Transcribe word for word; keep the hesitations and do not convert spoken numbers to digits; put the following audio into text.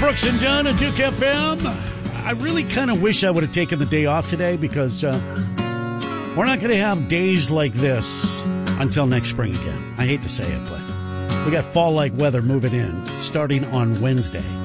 Brooks and Dunn at Duke F M. I really kind of wish I would have taken the day off today because uh, we're not going to have days like this until next spring again. I hate to say it, but we got fall-like weather moving in starting on Wednesday.